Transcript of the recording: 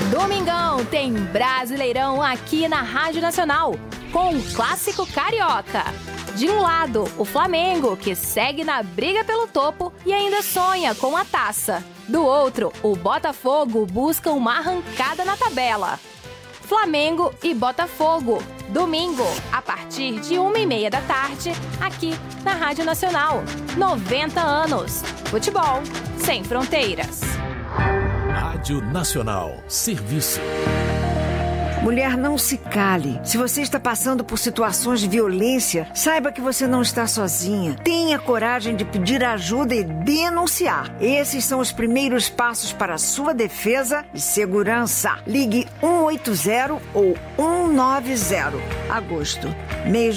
Domingão tem Brasileirão aqui na Rádio Nacional, com um clássico carioca. De um lado, o Flamengo, que segue na briga pelo topo e ainda sonha com a taça. Do outro, o Botafogo busca uma arrancada na tabela. Flamengo e Botafogo, domingo, a partir de 1h30 da tarde, aqui na Rádio Nacional. 90 anos. Futebol sem fronteiras. Rádio Nacional. Serviço. Mulher, não se cale. Se você está passando por situações de violência, saiba que você não está sozinha. Tenha coragem de pedir ajuda e denunciar. Esses são os primeiros passos para a sua defesa e segurança. Ligue 180 ou 190. Agosto, mês